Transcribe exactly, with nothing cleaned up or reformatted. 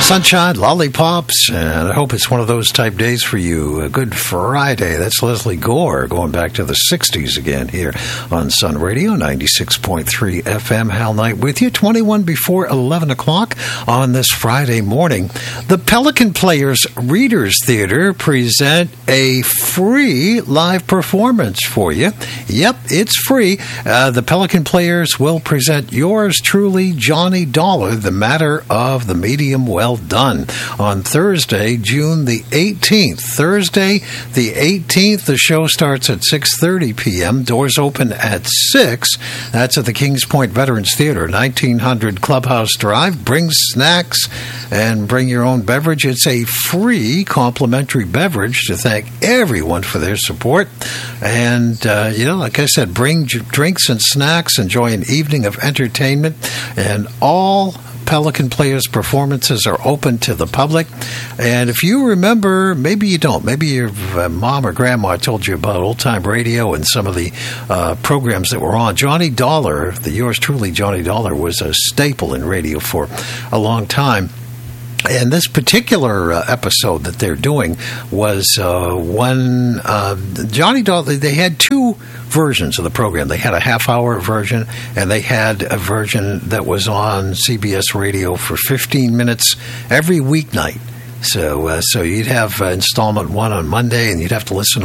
Sunshine, lollipops, and I hope it's one of those type days for you. A good Friday. That's Leslie Gore going back to the sixties again here on Sun Radio, ninety-six point three F M. Hal Knight with you, twenty-one before eleven o'clock on this Friday morning. The Pelican Players Readers Theater present a free live performance for you. Yep, it's free. Uh, the Pelican Players will present yours truly, Johnny Dollar, The Matter of the Medium Well Done, on Thursday, June the eighteenth. Thursday the eighteenth, the show starts at six thirty p.m. Doors open at six. That's at the Kings Point Veterans Theater, nineteen hundred Clubhouse Drive. Bring snacks and bring your own beverage. It's a free complimentary beverage to thank everyone for their support. And, uh, you know, like I said, bring j- drinks and snacks. Enjoy an evening of entertainment. And all Pelican Players performances are open to the public. And if you remember, maybe you don't, maybe your uh, mom or grandma told you about old time radio and some of the uh, programs that were on. Johnny Dollar, the yours truly Johnny Dollar, was a staple in radio for a long time. And this particular uh, episode that they're doing was uh, one, uh, Johnny Dollar, they had two versions of the program. They had a half-hour version, and they had a version that was on C B S Radio for fifteen minutes every weeknight. So, uh, so you'd have uh, installment one on Monday, and you'd have to listen